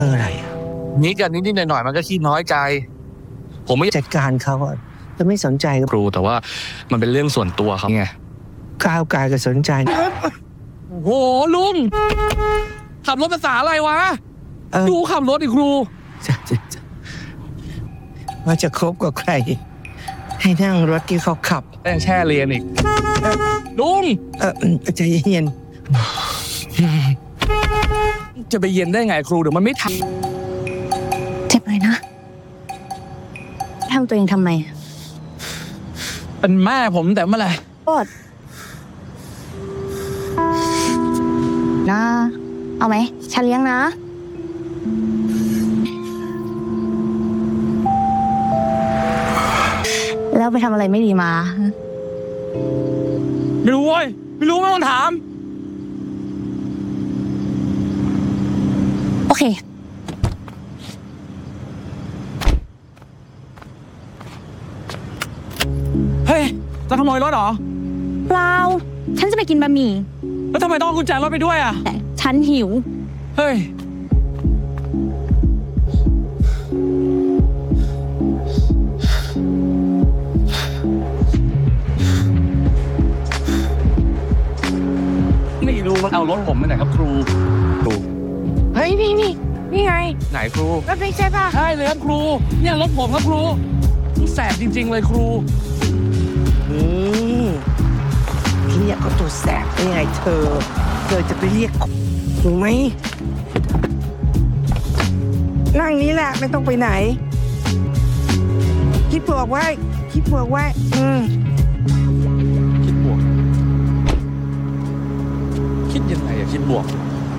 อะไรนิดกันนิดๆหน่อยๆมันก็ขี้น้อยใจผมไม่จัดการเขาอะจะไม่สนใจกับครูแต่ว่ามันเป็นเรื่องส่วนตัวครับไงก้าวกายก็สนใจโอ้โหลุงขับรถภาษาอะไรวะดูขับรถอีกครูว่าจะคบกับใครให้นั่งรถที่เขาขับแต่แช่เรียนอีกลุงใจเย็นจะไปเย็นได้ไงครูเดี๋ยวมันไม่ทันเจ็บเลยนะทำตัวเองทำไมเป็นแม่ผมแต่เมื่อไหร่ปวดนะเอาไหมฉันเลี้ยงนะแล้วไปทำอะไรไม่ดีมาไม่รู้เว้ยไม่รู้ไม่ต้องถามโอเคเฮ้ยจะขโมยรถเหรอเปล่าฉันจะไปกินบะหมี่แล้วทำไมต้องเอากุญแจรถไปด้วยอ่ะแต่ฉันหิวเฮ้ยไม่รู้มันเอารถผมไปไหนครับครูเฮ้ยนี่ไงไหนครูรถไม่ใช่ป่ะใช่เลยครับครูเนี่ยรถผมครับครูแสบจริงๆเลยครูเรียกเขาตัวแสบได้ไงเธอจะไปเรียกถูกไหมนั่งนี้แหละไม่ต้องไปไหนคิดบวกไว้คิดบวกคิดยังไงอะคิดบวก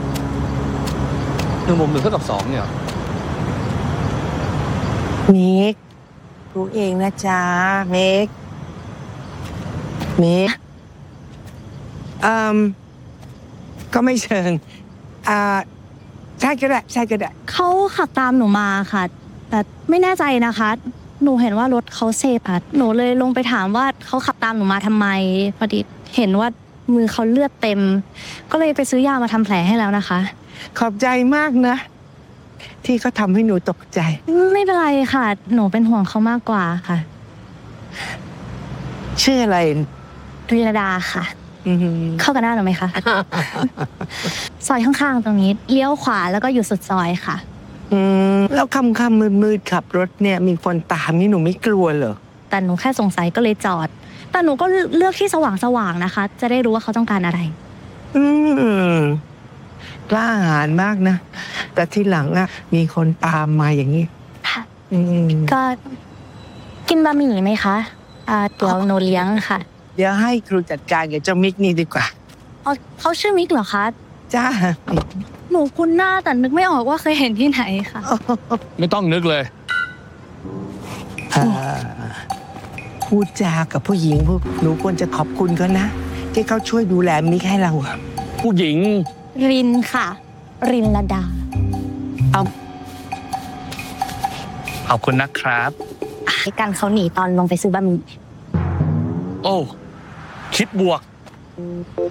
1 บวก 1 เท่ากับ 2เนี่ยมิกรู้เองนะจ๊ะมิกก็ไม่เชิงใช่ก็ได้เขาขับตามหนูมาค่ะแต่ไม่แน่ใจนะคะหนูเห็นว่ารถเขาเซพัดหนูเลยลงไปถามว่าเขาขับตามหนูมาทำไมพอดีเห็นว่ามือเขาเลือดเต็มก็เลยไปซื้อยามาทำแผลให้แล้วนะคะขอบใจมากนะที่เขาทำให้หนูตกใจไม่เป็นไรค่ะหนูเป็นห่วงเขามากกว่าค่ะชื่ออะไรดุลดาค่ะเข้ากันได้หรือไม่คะ ซอยข้างๆตรงนี้เลี้ยวขวาแล้วก็อยู่สุดซอยค่ะแล้วค่ำมืดขับรถเนี่ยมีคนตามนี่หนูไม่กลัวเหรอแต่หนูแค่สงสัยก็เลยจอดแต่หนูก็เลือกที่สว่างๆนะคะจะได้รู้ว่าเขาต้องการอะไรกล้าหาญมากนะแต่ที่หลังอ่ะมีคนตามมาอย่างนี้ก็กินบะหมี่ไหมคะเดี๋ยวหนูเลี้ยงค่ะเดี๋ยวให้ครูจัดการกับเจ้ามิกนี่ดีกว่าเขาชื่อมิกเหรอคะจ้าหนูคุ้นหน้าแต่นึกไม่ออกว่าเคยเห็นที่ไหนค่ะไม่ต้องนึกเลยพูดจากับผู้หญิงพวกหนูควรจะขอบคุณเขานะที่เขาช่วยดูแลมิกให้เราผู้หญิงรินค่ะรินลดาขอบคุณนะครับกันเขาหนีตอนลงไปซื้อบะหมี่โอ้คิดบวก